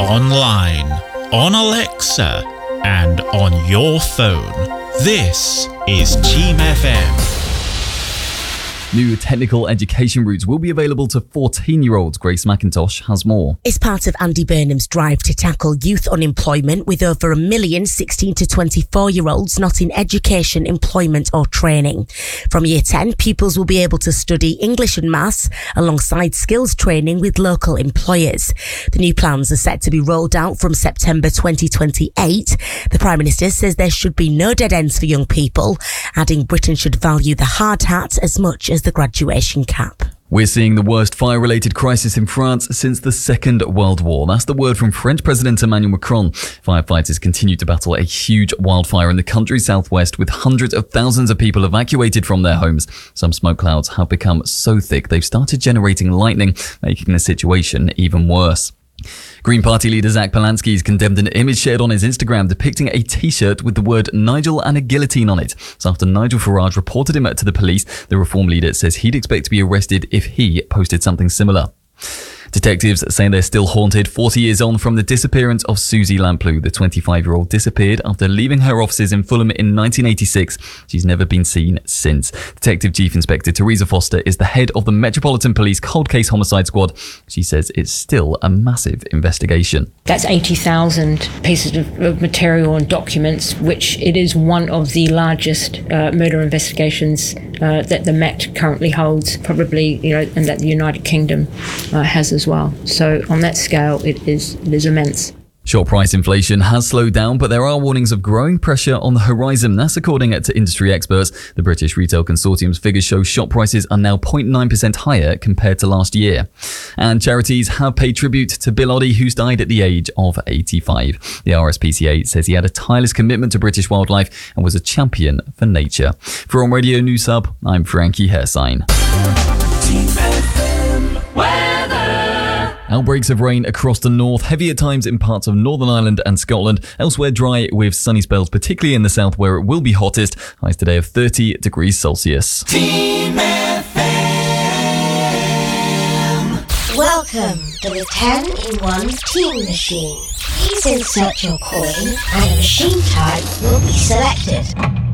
online, on Alexa, and on your phone. This is Team FM. New technical education routes will be available to 14-year-olds. Grace McIntosh has more. It's part of Andy Burnham's drive to tackle youth unemployment, with over 1 million 16 to 24-year-olds not in education, employment or training. From Year 10, pupils will be able to study English and Maths alongside skills training with local employers. The new plans are set to be rolled out from September 2028. The Prime Minister says there should be no dead ends for young people, adding Britain should value the hard hat as much as the graduation cap. We're seeing the worst fire-related crisis in France since the Second World War. That's the word from French President Emmanuel Macron. Firefighters continue to battle a huge wildfire in the country's southwest, with hundreds of thousands of people evacuated from their homes. Some smoke clouds have become so thick they've started generating lightning, making the situation even worse. Green Party leader Zach Polanski has condemned an image shared on his Instagram depicting a t-shirt with the word Nigel and a guillotine on it. So after Nigel Farage reported him to the police, the Reform leader says he'd expect to be arrested if he posted something similar. Detectives say they're still haunted 40 years on from the disappearance of Susie Lamplugh. The 25-year-old disappeared after leaving her offices in Fulham in 1986. She's never been seen since. Detective Chief Inspector Teresa Foster is the head of the Metropolitan Police Cold Case Homicide Squad. She says it's still a massive investigation. That's 80,000 pieces of material and documents, which it is one of the largest murder investigations that the Met currently holds, probably, and that the United Kingdom has as well. So on that scale, it is immense. Shop price inflation has slowed down, but there are warnings of growing pressure on the horizon. That's according to industry experts. The British Retail Consortium's figures show shop prices are now 0.9% higher compared to last year. And charities have paid tribute to Bill Oddie, who's died at the age of 85. The RSPCA says he had a tireless commitment to British wildlife and was a champion for nature. For On Radio News Hub, I'm Frankie Hersign. Outbreaks of rain across the north, heavy at times in parts of Northern Ireland and Scotland. Elsewhere dry with sunny spells, particularly in the south where it will be hottest. Highs today of 30 degrees Celsius. Team FM. Welcome to the 10-in-1 Team Machine. Please insert your coin and a machine type will be selected.